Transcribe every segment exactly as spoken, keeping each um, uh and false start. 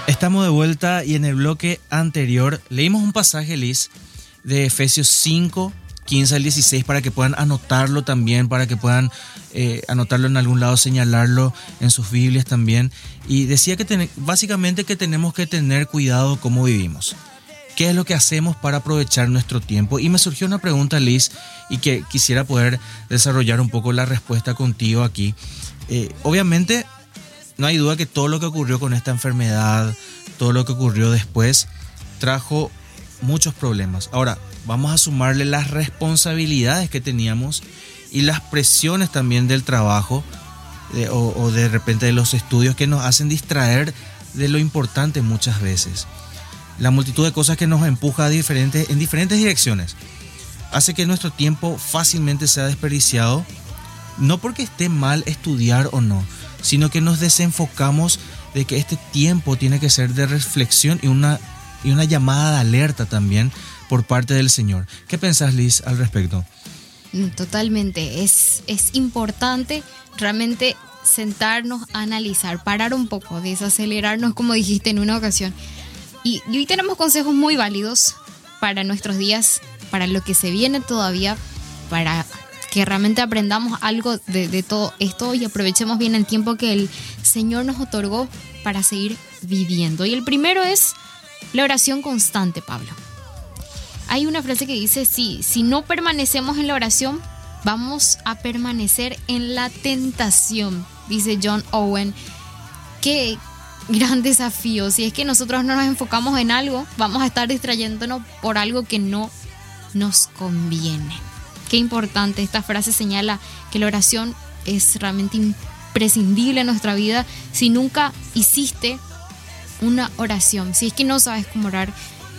Estamos de vuelta y en el bloque anterior leímos un pasaje, Liz, de Efesios cinco, quince al dieciséis, para que puedan anotarlo también, para que puedan eh, anotarlo en algún lado, señalarlo en sus Biblias también. Y decía que ten, básicamente que tenemos que tener cuidado cómo vivimos. ¿Qué es lo que hacemos para aprovechar nuestro tiempo? Y me surgió una pregunta, Liz, y que quisiera poder desarrollar un poco la respuesta contigo aquí. Eh, obviamente, no hay duda que todo lo que ocurrió con esta enfermedad, todo lo que ocurrió después, trajo muchos problemas. Ahora, vamos a sumarle las responsabilidades que teníamos y las presiones también del trabajo de, o, o de repente de los estudios que nos hacen distraer de lo importante muchas veces. La multitud de cosas que nos empuja a diferentes, en diferentes direcciones hace que nuestro tiempo fácilmente sea desperdiciado, no porque esté mal estudiar o no, sino que nos desenfocamos de que este tiempo tiene que ser de reflexión y una, y una llamada de alerta también por parte del Señor. ¿Qué pensás, Liz, al respecto? Totalmente, es, es importante realmente sentarnos a analizar, parar un poco, desacelerarnos, como dijiste en una ocasión. Y, y hoy tenemos consejos muy válidos para nuestros días, para lo que se viene todavía, para que realmente aprendamos algo de, de todo esto y aprovechemos bien el tiempo que el Señor nos otorgó para seguir viviendo. Y el primero es la oración constante, Pablo. Hay una frase que dice, si, si no permanecemos en la oración, vamos a permanecer en la tentación, dice John Owen. Qué gran desafío. Si es que nosotros no nos enfocamos en algo, vamos a estar distrayéndonos por algo que no nos conviene. Qué importante, esta frase señala que la oración es realmente imprescindible en nuestra vida. Si nunca hiciste una oración, si es que no sabes cómo orar,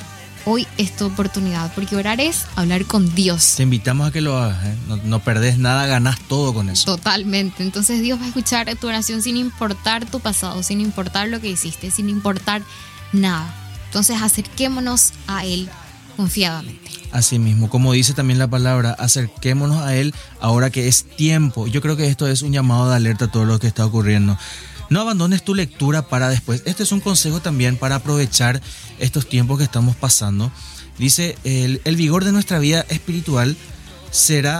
hoy es tu oportunidad, porque orar es hablar con Dios. Te invitamos a que lo hagas, ¿eh? no, no perdés nada, ganás todo con eso. Totalmente, entonces Dios va a escuchar tu oración sin importar tu pasado, sin importar lo que hiciste, sin importar nada. Entonces acerquémonos a Él confiadamente. Así mismo, como dice también la palabra, acerquémonos a Él ahora que es tiempo. Yo creo que esto es un llamado de alerta a todo lo que está ocurriendo. No abandones tu lectura para después. Este es un consejo también para aprovechar estos tiempos que estamos pasando. Dice, el, el vigor de nuestra vida espiritual será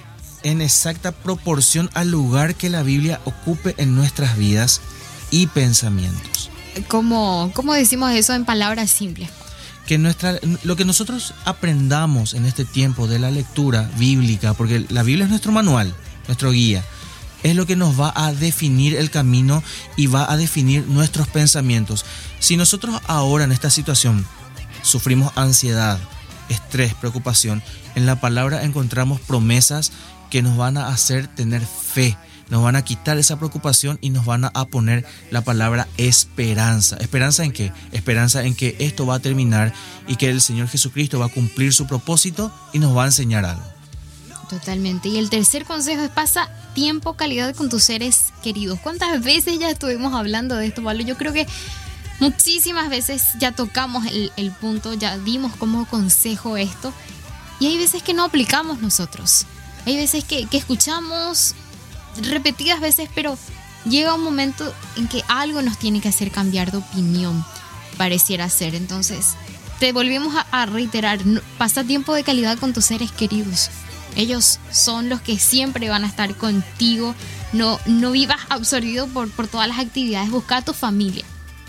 en exacta proporción al lugar que la Biblia ocupe en nuestras vidas y pensamientos. ¿Cómo, cómo decimos eso en palabras simples? Que nuestra, lo que nosotros aprendamos en este tiempo de la lectura bíblica, porque la Biblia es nuestro manual, nuestro guía, es lo que nos va a definir el camino y va a definir nuestros pensamientos. Si nosotros ahora en esta situación sufrimos ansiedad, estrés, preocupación, en la palabra encontramos promesas que nos van a hacer tener fe, nos van a quitar esa preocupación y nos van a poner la palabra esperanza. ¿Esperanza en qué? Esperanza en que esto va a terminar y que el Señor Jesucristo va a cumplir su propósito y nos va a enseñar algo. Totalmente. Y el tercer consejo es pasa tiempo, calidad con tus seres queridos. ¿Cuántas veces ya estuvimos hablando de esto, Pablo? Yo creo que muchísimas veces ya tocamos el, el punto, ya dimos como consejo esto. Y hay veces que no aplicamos nosotros. Hay veces que, que escuchamos repetidas veces, pero llega un momento en que algo nos tiene que hacer cambiar de opinión, pareciera ser. Entonces, te volvemos a, a reiterar, pasa tiempo de calidad con tus seres queridos. Ellos son los que siempre van a estar contigo. No, no vivas absorbido por, por todas las actividades. Busca a tu familia.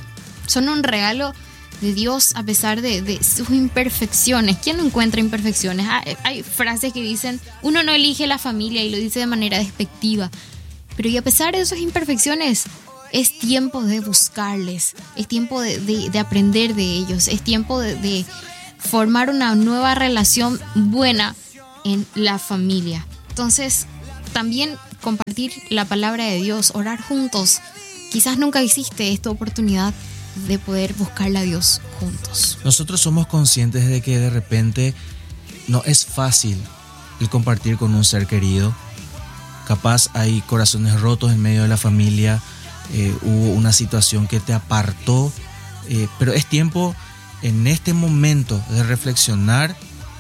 Son un regalo de Dios a pesar de, de sus imperfecciones. ¿Quién no encuentra imperfecciones? Hay, hay frases que dicen, uno no elige la familia y lo dice de manera despectiva. Pero y a pesar de sus imperfecciones, es tiempo de buscarles. Es tiempo de, de, de aprender de ellos. Es tiempo de, de formar una nueva relación buena en la familia. Entonces, también compartir la palabra de Dios, orar juntos. Quizás nunca hiciste esta oportunidad de poder buscarle a Dios juntos. Nosotros somos conscientes de que de repente no es fácil el compartir con un ser querido. Capaz hay corazones rotos en medio de la familia, eh, hubo una situación que te apartó, eh, pero es tiempo en este momento de reflexionar,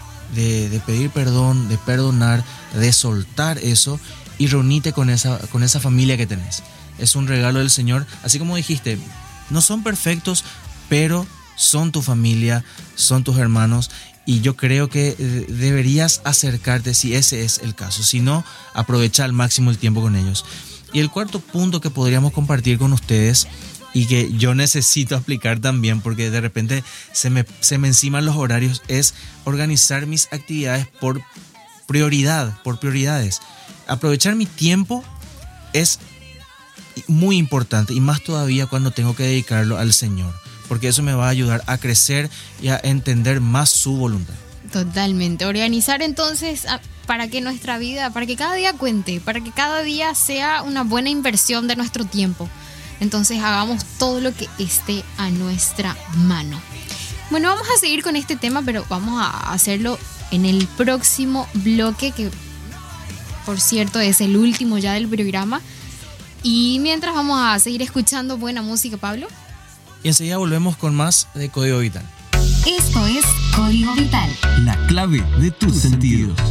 De, de pedir perdón, de perdonar, de soltar eso y reunite con esa, con esa familia que tenés. Es un regalo del Señor. Así como dijiste, no son perfectos, pero son tu familia, son tus hermanos, y yo creo que deberías acercarte si ese es el caso. Si no, aprovecha al máximo el tiempo con ellos. Y el cuarto punto que podríamos compartir con ustedes, y que yo necesito aplicar también porque de repente se me, se me enciman los horarios, es organizar mis actividades por prioridad, por prioridades. Aprovechar mi tiempo es muy importante, y más todavía cuando tengo que dedicarlo al Señor, porque eso me va a ayudar a crecer y a entender más su voluntad. Totalmente. Organizar entonces para que nuestra vida, para que cada día cuente, para que cada día sea una buena inversión de nuestro tiempo. Entonces hagamos todo lo que esté a nuestra mano. Bueno, vamos a seguir con este tema, pero vamos a hacerlo en el próximo bloque, que por cierto es el último ya del programa. Y mientras vamos a seguir escuchando buena música, Pablo. Y enseguida volvemos con más de Código Vital. Esto es Código Vital, la clave de tus sentidos.